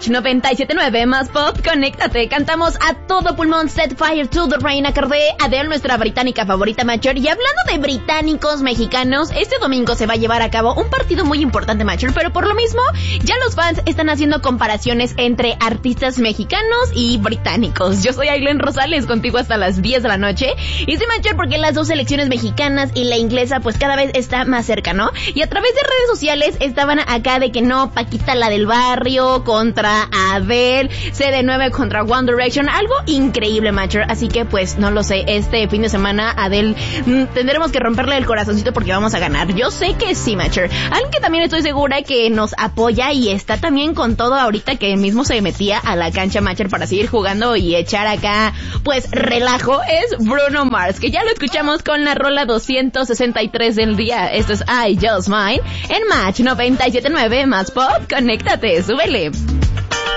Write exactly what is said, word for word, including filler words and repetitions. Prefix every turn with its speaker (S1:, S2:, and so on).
S1: noventa y siete punto nueve más pop, conéctate. Cantamos a todo pulmón Set Fire to the Rain, acordé Adele, nuestra británica favorita, Macher. Y hablando de británicos mexicanos, este domingo se va a llevar a cabo un partido muy importante, Macher, pero por lo mismo ya los fans están haciendo comparaciones entre artistas mexicanos y británicos. Yo soy Ailén Rosales, contigo hasta las diez de la noche. Y sí, Macher, porque las dos selecciones mexicanas y la inglesa pues cada vez está más cerca, ¿no? Y a través de redes sociales estaban acá de que no, Paquita la del barrio contra Adele, C D nueve contra One Direction, algo increíble, Macher. Así que pues no lo sé, este fin de semana Adele mmm, tendremos que romperle el corazoncito porque vamos a ganar. Yo sé que sí, Macher. Algo que también estoy segura que nos apoya y está también con todo ahorita, que mismo se metía a la cancha, Macher, para seguir jugando y echar acá pues relajo, es Bruno Mars, que ya lo escuchamos con la rola doscientos sesenta y tres del día. Esto es I Just Mine en Match noventa y siete punto nueve más pop. Conéctate, súbele.